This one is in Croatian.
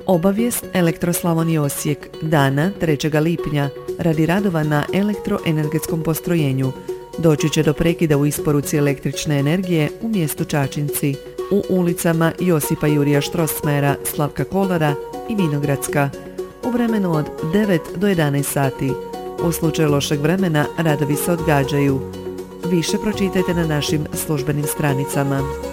Obavijest Elektroslavonije Osijek dana 3. lipnja radi radova na elektroenergetskom postrojenju. Doći će do prekida u isporuci električne energije u mjestu Čačinci, u ulicama Josipa Jurija Štrosmajera, Slavka Kolara i Vinogradska u vremenu od 9 do 11 sati. U slučaju lošeg vremena radovi se odgađaju. Više pročitajte na našim službenim stranicama.